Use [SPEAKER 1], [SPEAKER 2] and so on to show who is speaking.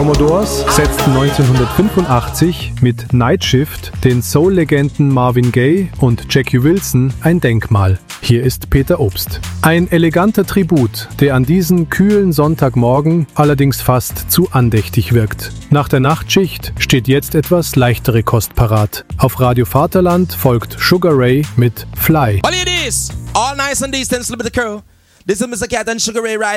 [SPEAKER 1] Commodores setzten 1985 mit Night Shift den Soul-Legenden Marvin Gaye und Jackie Wilson ein Denkmal. Hier ist Peter Obst. Ein eleganter Tribut, der an diesen kühlen Sonntagmorgen allerdings fast zu andächtig wirkt. Nach der Nachtschicht steht jetzt etwas leichtere Kost parat. Auf Radio Vaterland folgt Sugar Ray mit Fly.
[SPEAKER 2] All it is, all nice and decent, slip of the crew. This is Mr. Cat and Sugar Ray right